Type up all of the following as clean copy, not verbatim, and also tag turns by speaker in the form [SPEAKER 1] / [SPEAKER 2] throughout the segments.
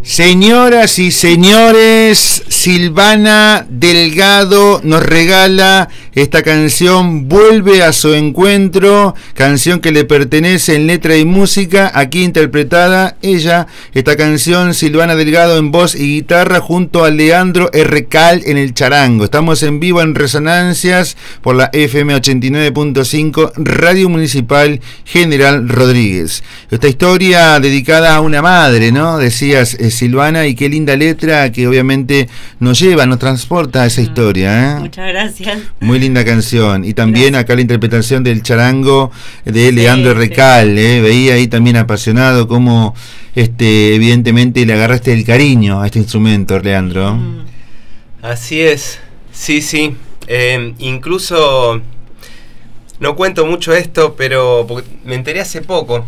[SPEAKER 1] Señoras y señores, Silvana Delgado nos regala esta canción Vuelve a su encuentro, canción que le pertenece en letra y música, aquí interpretada ella, esta canción Silvana Delgado en voz y guitarra junto a Leandro Errecal en el charango. Estamos en vivo en Resonancias por la FM 89.5 Radio Municipal General Rodríguez. Esta historia dedicada a una madre, ¿no? Decías, Silvana, y qué linda letra que obviamente nos lleva, nos transporta a esa historia, ¿eh?
[SPEAKER 2] Muchas gracias.
[SPEAKER 1] Muy linda canción. Y también acá la interpretación del charango de Leandro Errecal, veía ahí también apasionado cómo evidentemente le agarraste el cariño a este instrumento, Leandro.
[SPEAKER 3] Así es, sí. Incluso no cuento mucho esto, pero me enteré hace poco,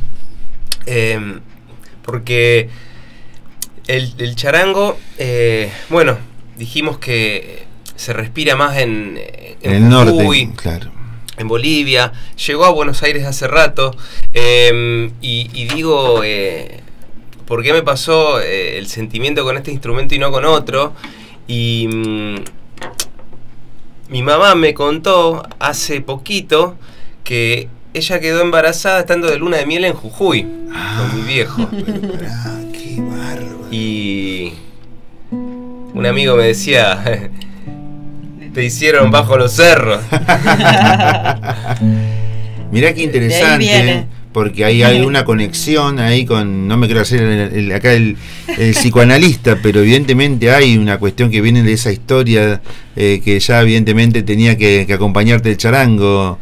[SPEAKER 3] porque el charango, dijimos que se respira más en
[SPEAKER 1] el norte,
[SPEAKER 3] Jujuy,
[SPEAKER 1] claro,
[SPEAKER 3] en Bolivia. Llegó a Buenos Aires hace rato, y digo, ¿por qué me pasó el sentimiento con este instrumento y no con otro? Y mi mamá me contó hace poquito que ella quedó embarazada estando de luna de miel en Jujuy, con mi viejo.
[SPEAKER 1] ¡Qué bárbaro!
[SPEAKER 3] Y un amigo me decía, te hicieron bajo los cerros.
[SPEAKER 1] Mirá qué interesante, porque hay alguna conexión ahí con, no me quiero hacer el psicoanalista, pero evidentemente hay una cuestión que viene de esa historia, que ya evidentemente tenía que acompañarte el charango,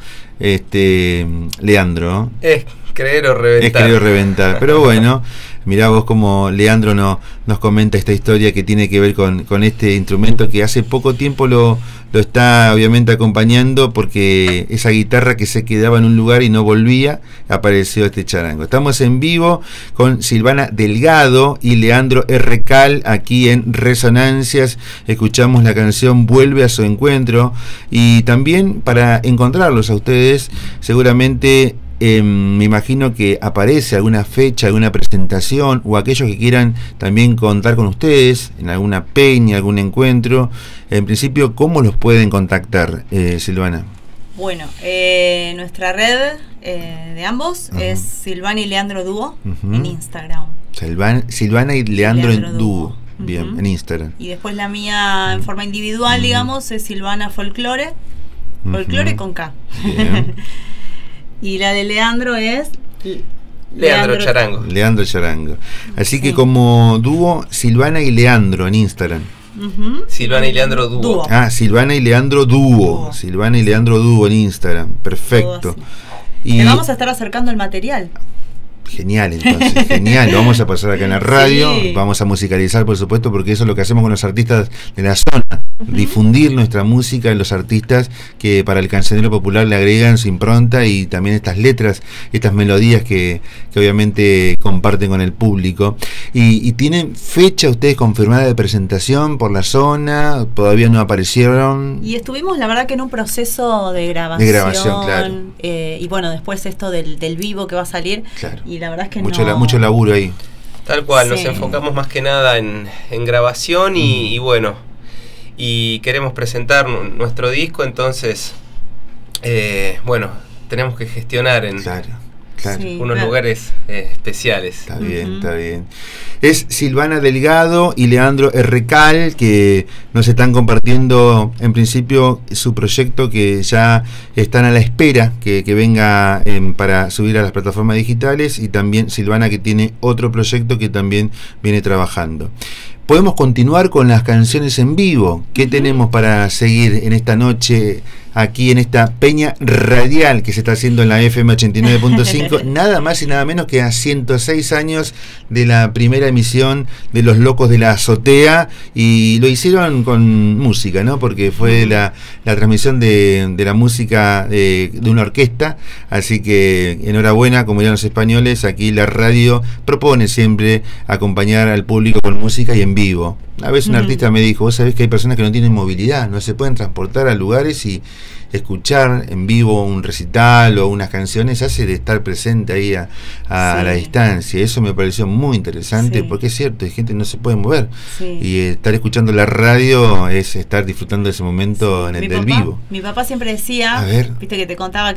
[SPEAKER 1] Leandro.
[SPEAKER 3] Es creer o reventar.
[SPEAKER 1] Es creer o reventar, pero bueno, mirá vos como Leandro nos comenta esta historia que tiene que ver con este instrumento que hace poco tiempo lo está obviamente acompañando, porque esa guitarra que se quedaba en un lugar y no volvía, apareció este charango. Estamos en vivo con Silvana Delgado y Leandro Errecal aquí en Resonancias. Escuchamos la canción Vuelve a su encuentro, y también para encontrarlos a ustedes seguramente me imagino que aparece alguna fecha, alguna presentación, o aquellos que quieran también contar con ustedes en alguna peña, algún encuentro. En principio, ¿cómo los pueden contactar, Silvana?
[SPEAKER 2] Bueno, nuestra red de ambos es Silvana y Leandro Dúo en Instagram.
[SPEAKER 1] Silvana y Leandro en Dúo. Bien, en Instagram.
[SPEAKER 2] Y después la mía en forma individual, digamos, es Silvana Folklore. Folklore con K. Bien. Y la de Leandro es
[SPEAKER 3] Leandro Charango.
[SPEAKER 1] Leandro Charango. Así que como dúo, Silvana y Leandro en Instagram.
[SPEAKER 3] Silvana y Leandro Dúo.
[SPEAKER 1] Silvana y Leandro Dúo. Silvana y Leandro Dúo en Instagram. Perfecto.
[SPEAKER 2] Y te vamos a estar acercando el material.
[SPEAKER 1] Genial, entonces, genial. Lo vamos a pasar acá en la radio, vamos a musicalizar, por supuesto, porque eso es lo que hacemos con los artistas de la zona, difundir nuestra música en los artistas que para el cancionero popular le agregan su impronta, y también estas letras, estas melodías que obviamente comparten con el público. Y tienen fecha ustedes confirmada de presentación por la zona, todavía no aparecieron.
[SPEAKER 2] Y estuvimos, la verdad, que en un proceso de grabación.
[SPEAKER 1] De grabación, claro.
[SPEAKER 2] Y bueno, después esto del vivo que va a salir.
[SPEAKER 1] Claro.
[SPEAKER 2] Y la verdad es que
[SPEAKER 1] mucho laburo ahí.
[SPEAKER 3] Tal cual, nos enfocamos más que nada en grabación y bueno, y queremos presentar nuestro disco, entonces tenemos que gestionar en unos lugares especiales.
[SPEAKER 1] Está bien, está bien. Es Silvana Delgado y Leandro Errecal que nos están compartiendo en principio su proyecto, que ya están a la espera que venga para subir a las plataformas digitales, y también Silvana, que tiene otro proyecto que también viene trabajando. Podemos continuar con las canciones en vivo. ¿Qué tenemos para seguir en esta noche aquí en esta peña radial que se está haciendo en la FM 89.5? Nada más y nada menos que a 106 años de la primera emisión de Los Locos de la Azotea, y lo hicieron con música, ¿no? Porque fue la transmisión de la música de una orquesta, así que enhorabuena, como dirán los españoles. Aquí la radio propone siempre acompañar al público con música y en vivo. Una vez un artista me dijo, vos sabés que hay personas que no tienen movilidad, no se pueden transportar a lugares, y escuchar en vivo un recital o unas canciones hace de estar presente ahí a la distancia. Eso me pareció muy interesante, porque es cierto, hay gente que no se puede mover, y estar escuchando la radio es estar disfrutando de ese momento del vivo.
[SPEAKER 2] Mi papá siempre decía, viste que te contaba